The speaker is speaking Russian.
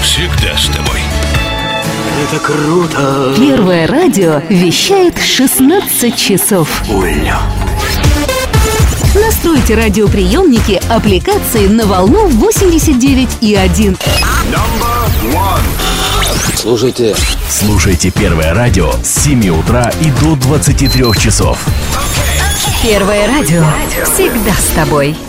всегда с тобой. Это круто! Первое радио вещает 16 часов. Больно. Настройте радиоприемники аппликации на волну 89,1. Слушайте Первое радио с 7 утра и до 23 часов. Первое радио всегда с тобой.